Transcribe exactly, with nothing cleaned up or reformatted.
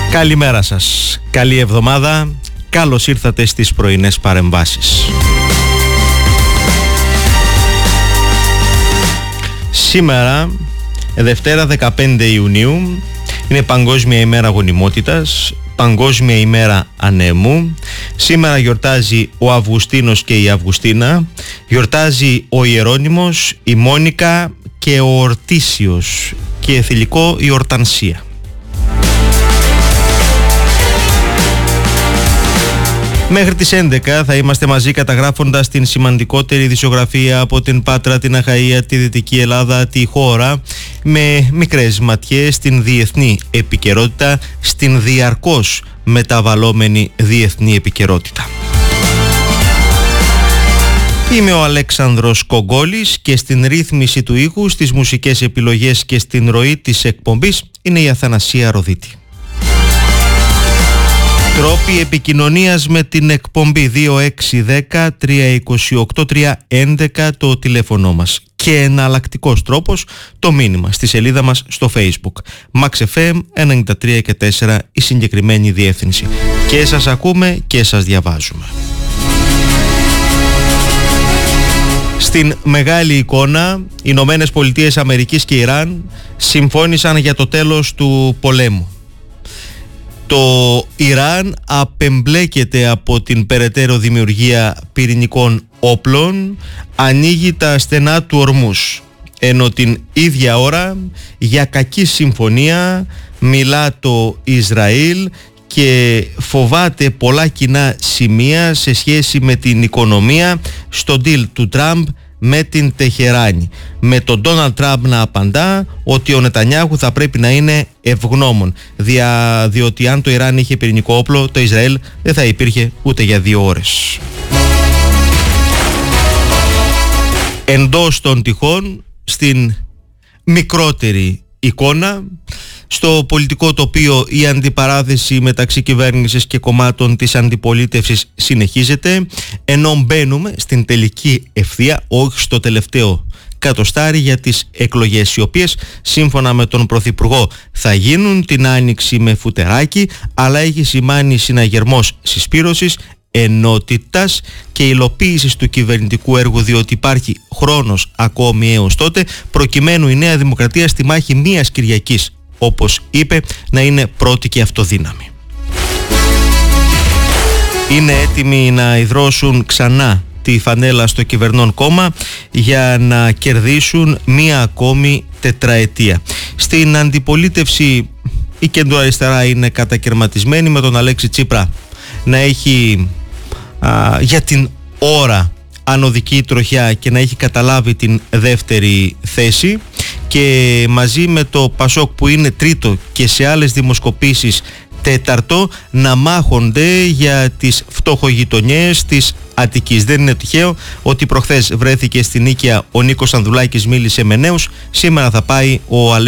Καλημέρα σας, καλή εβδομάδα, καλώς ήρθατε στις πρωινές παρεμβάσεις. Σήμερα, Δευτέρα δεκαπέντε Ιουνίου, είναι Παγκόσμια ημέρα γονιμότητας, Παγκόσμια ημέρα ανέμου. Σήμερα γιορτάζει ο Αυγουστίνος και η Αυγουστίνα, γιορτάζει ο Ιερώνυμος, η Μόνικα και ο Ορτίσιος και θηλυκό η Ορτανσία. Μέχρι τις έντεκα θα είμαστε μαζί καταγράφοντας την σημαντικότερη ειδησιογραφία από την Πάτρα, την Αχαΐα, τη Δυτική Ελλάδα, τη χώρα, με μικρές ματιές στην διεθνή επικαιρότητα, στην διαρκώς μεταβαλλόμενη διεθνή επικαιρότητα. Είμαι ο Αλέξανδρος Κογκόλης και στην ρύθμιση του ήχου, στις μουσικές επιλογές και στην ροή της εκπομπής είναι η Αθανασία Ροδίτη. Τρόποι επικοινωνίας με την εκπομπή δύο έξι ένα μηδέν τρία οκτώ τρία έντεκα το τηλέφωνο μας και εναλλακτικός τρόπος το μήνυμα στη σελίδα μας στο Facebook. Max εφ εμ ενενήντα τρία και τέσσερα η συγκεκριμένη διεύθυνση. Και σας ακούμε και σας διαβάζουμε. Στην μεγάλη εικόνα, οι Ηνωμένες Πολιτείες Αμερικής και Ιράν συμφώνησαν για το τέλος του πολέμου. Το Ιράν απεμπλέκεται από την περαιτέρω δημιουργία πυρηνικών όπλων, ανοίγει τα στενά του ορμούς, ενώ την ίδια ώρα για κακή συμφωνία μιλά το Ισραήλ και φοβάται πολλά κοινά σημεία σε σχέση με την οικονομία στο deal του Τραμπ με την Τεχεράνη, με τον Ντόναλντ Τραμπ να απαντά ότι ο Νετανιάχου θα πρέπει να είναι ευγνώμων, δια, διότι αν το Ιράν είχε πυρηνικό όπλο, το Ισραήλ δεν θα υπήρχε ούτε για δύο ώρες. Εντός των τυχών, στην μικρότερη εικόνα, στο πολιτικό τοπίο η αντιπαράθεση μεταξύ κυβέρνησης και κομμάτων της αντιπολίτευσης συνεχίζεται, ενώ μπαίνουμε στην τελική ευθεία, όχι στο τελευταίο κατοστάρι, για τις εκλογές, οι οποίες σύμφωνα με τον Πρωθυπουργό θα γίνουν την Άνοιξη με φουτεράκι, αλλά έχει σημάνει συναγερμός συσπήρωσης, ενότητας και υλοποίησης του κυβερνητικού έργου, διότι υπάρχει χρόνος ακόμη έως τότε, προκειμένου η Νέα Δημοκρατία στη μάχη μίας Κυριακής, όπως είπε, να είναι πρώτη και αυτοδύναμη. Είναι έτοιμοι να ιδρώσουν ξανά τη φανέλα στο κυβερνών κόμμα για να κερδίσουν μία ακόμη τετραετία. Στην αντιπολίτευση η κεντροαριστερά είναι κατακερματισμένη, με τον Αλέξη Τσίπρα να έχει α, για την ώρα ανωδική τροχιά και να έχει καταλάβει την δεύτερη θέση, και μαζί με το Πασόκ που είναι τρίτο και σε άλλες δημοσκοπήσεις τέταρτο να μάχονται για τις φτωχογειτονιές της Αττικής. Δεν είναι τυχαίο ότι προχθές βρέθηκε στην Νίκαια ο Νίκος Ανδρουλάκης, μίλησε με νέους, σήμερα θα πάει ο